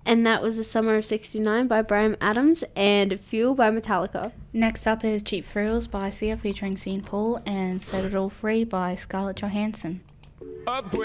And that was The Summer of '69 by Bryan Adams and Fuel by Metallica. Next up is Cheap Thrills by Sia featuring Sean Paul and Set It All Free by Scarlett Johansson.